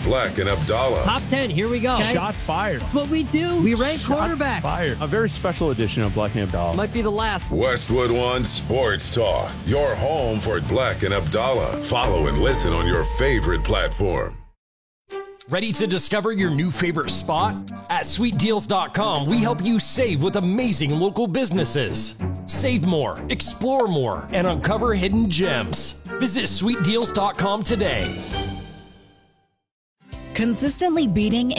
Black and Abdallah. Top 10, here we go. Okay. Shots fired. That's what we do. We rank quarterbacks. Fired. A very special edition of Black and Abdallah. Might be the last. Westwood One Sports Talk, your home for Black and Abdallah. Follow and listen on your favorite platform. Ready to discover your new favorite spot? At sweetdeals.com, we help you save with amazing local businesses. Save more, explore more, and uncover hidden gems. Visit sweetdeals.com today. Consistently beating